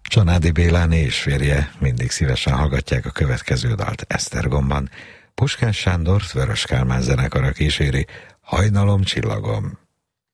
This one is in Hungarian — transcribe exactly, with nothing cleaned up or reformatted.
Csanádi Béláné és férje mindig szívesen hallgatják a következő dalt Esztergomban. Puskás Sándort Vörös Kálmán zenekara kíséri, Hajnalom csillagom.